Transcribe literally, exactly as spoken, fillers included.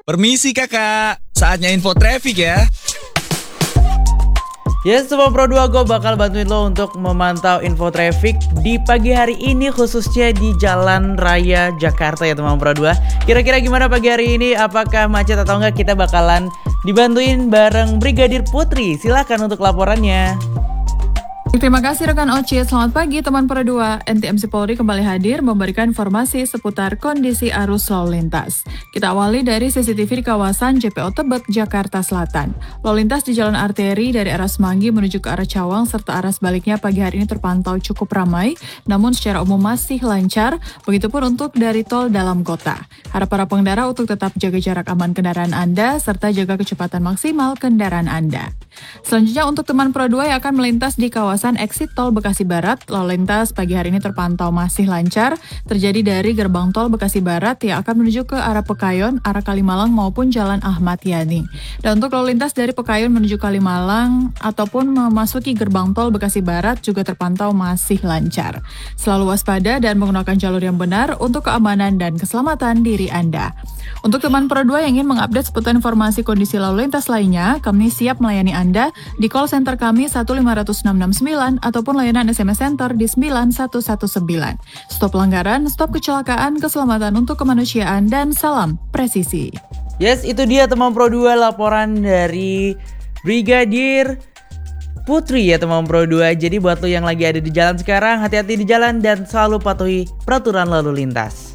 Permisi kakak, saatnya info traffic ya. Yes, Teman Pro dua, gue bakal bantuin lo untuk memantau info traffic di pagi hari ini, khususnya di Jalan Raya Jakarta ya Teman Pro dua. Kira-kira gimana pagi hari ini? Apakah macet atau enggak? Kita bakalan dibantuin bareng Brigadir Putri. Silahkan untuk laporannya. Terima kasih rekan Oci. Selamat pagi teman Pro dua. N T M C Polri kembali hadir memberikan informasi seputar kondisi arus lalu lintas. Kita awali dari C C T V di kawasan J P O Tebet, Jakarta Selatan. Lalu lintas di jalan arteri dari arah Semanggi menuju ke arah Cawang serta arah sebaliknya pagi hari ini terpantau cukup ramai, namun secara umum masih lancar. Begitupun untuk dari tol dalam kota. Harap para pengendara untuk tetap jaga jarak aman kendaraan Anda serta jaga kecepatan maksimal kendaraan Anda. Selanjutnya untuk teman Pro dua yang akan melintas di kawasan exit tol Bekasi Barat, lalu lintas pagi hari ini terpantau masih lancar, terjadi dari gerbang tol Bekasi Barat yang akan menuju ke arah Pekayon, arah Kalimalang maupun Jalan Ahmad Yani. Dan untuk lalu lintas dari Pekayon menuju Kalimalang ataupun memasuki gerbang tol Bekasi Barat juga terpantau masih lancar. Selalu waspada dan menggunakan jalur yang benar untuk keamanan dan keselamatan diri Anda. Untuk teman Pro dua yang ingin mengupdate seputar informasi kondisi lalu lintas lainnya, kami siap melayani Anda di call center kami satu lima enam enam sembilan ataupun layanan S M S Center di sembilan satu satu sembilan. Stop pelanggaran, stop kecelakaan, keselamatan untuk kemanusiaan, dan salam presisi. Yes, itu dia Teman Pro dua laporan dari Brigadir Putri ya Teman Pro dua. Jadi buat lo yang lagi ada di jalan sekarang, hati-hati di jalan dan selalu patuhi peraturan lalu lintas.